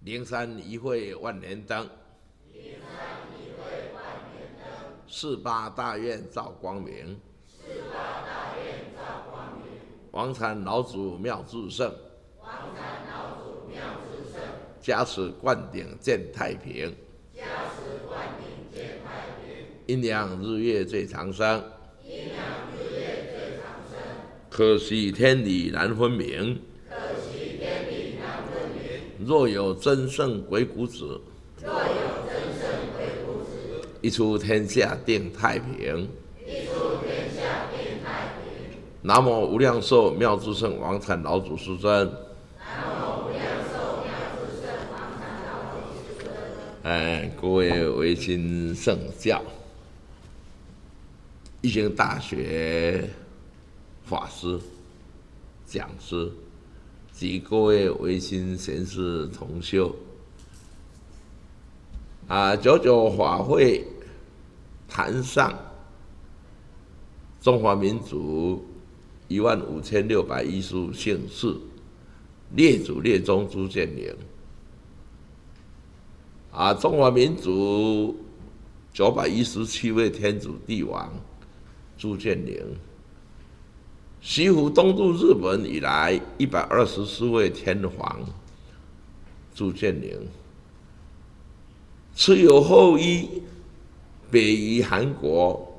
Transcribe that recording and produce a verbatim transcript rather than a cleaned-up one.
灵山一会万年灯，四八大愿照光明，王禅老祖妙智胜，加持灌顶见太平，阴阳日月最长生，可惜天理难分明。若有真圣鬼谷子，一出天下定太平。南无无量寿妙智胜王禅老祖师尊。哎，各位维新圣教、一行大学法师、讲师及各位维新贤士同修，啊，九九法会坛上，中华民族一万五千六百一十五姓氏，列祖列宗朱建宁。啊，中华民族九百一十七位天主帝王朱建宁，西湖东渡日本以来一百二十四位天皇朱建宁，持有后裔北移韩国